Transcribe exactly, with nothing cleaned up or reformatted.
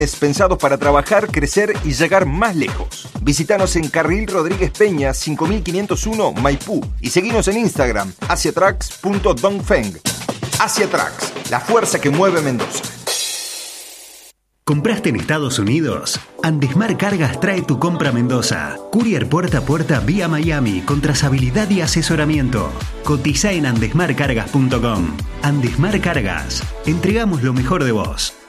pensados para trabajar, crecer y llegar más lejos. Visítanos en Carril Rodríguez Peña cinco mil quinientos uno Maipú y seguinos en Instagram asiatrax punto dongfeng. Asiatrax, la fuerza que mueve Mendoza. ¿Compraste en Estados Unidos? Andesmar Cargas trae tu compra a Mendoza. Courier puerta a puerta vía Miami con trazabilidad y asesoramiento. Cotiza en andesmar cargas punto com. Andesmar Cargas. Entregamos lo mejor de vos.